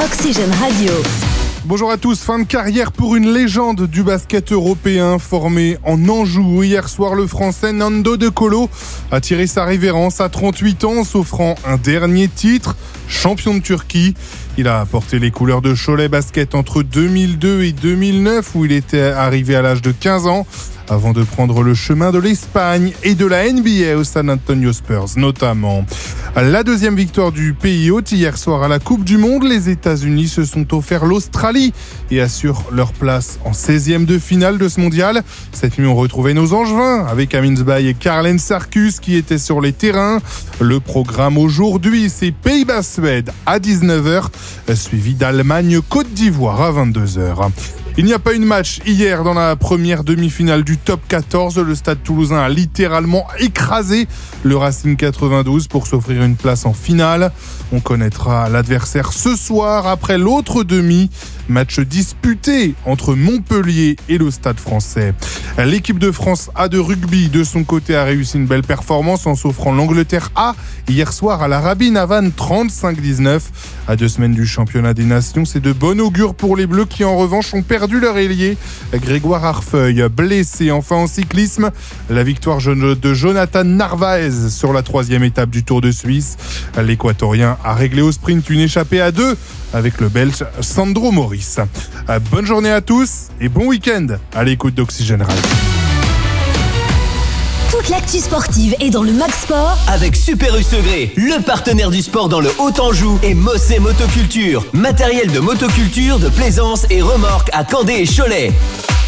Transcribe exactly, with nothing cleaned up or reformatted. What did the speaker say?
d'Oxygène Radio. Bonjour à tous, fin de carrière pour une légende du basket européen formé en Anjou. Hier soir, le français Nando De Colo a tiré sa révérence à trente-huit ans en s'offrant un dernier titre, champion de Turquie. Il a porté les couleurs de Cholet Basket entre deux mille deux et deux mille neuf où il était arrivé à l'âge de quinze ans avant de prendre le chemin de l'Espagne et de la N B A au San Antonio Spurs notamment. La deuxième victoire du pays hôte hier soir à la Coupe du Monde, les États-Unis se sont offerts l'Australie et assurent leur place en seizième de finale de ce mondial. Cette nuit, on retrouvait nos Angevins avec Amin Zbaï et Karlen Sarkus qui étaient sur les terrains. Le programme aujourd'hui, c'est Pays-Bas-Suède à dix-neuf heures, suivi d'Allemagne-Côte d'Ivoire à vingt-deux heures. Il n'y a pas eu de match hier dans la première demi-finale du top quatorze. Le Stade Toulousain a littéralement écrasé le Racing quatre-vingt-douze pour s'offrir une place en finale. On connaîtra l'adversaire ce soir après l'autre demi. Match disputé entre Montpellier et le Stade français. L'équipe de France A de rugby, de son côté, a réussi une belle performance en s'offrant l'Angleterre A hier soir à l'Arabie Navan trente-cinq dix-neuf. À deux semaines du championnat des nations, c'est de bon augure pour les Bleus qui en revanche ont perdu leur ailier Grégoire Harfeuil, blessé. Enfin en cyclisme, la victoire de Jonathan Narvaez sur la troisième étape du Tour de Suisse. L'Équatorien a réglé au sprint une échappée à deux avec le Belge Sandro Moris. Bonne journée à tous et bon week-end à l'écoute d'Oxygène Radio. Toute l'actu sportive est dans le Mag Sport avec Super U Segré, le partenaire du sport dans le Haut-Anjou, et Mossé Motoculture, matériel de motoculture, de plaisance et remorque à Candé et Cholet.